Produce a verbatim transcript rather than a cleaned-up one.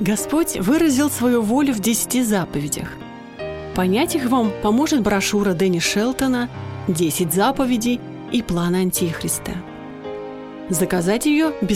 Господь выразил свою волю в десяти заповедях. Понять их вам поможет брошюра Дэнни Шелтона «Десять заповедей и план Антихриста». Заказать ее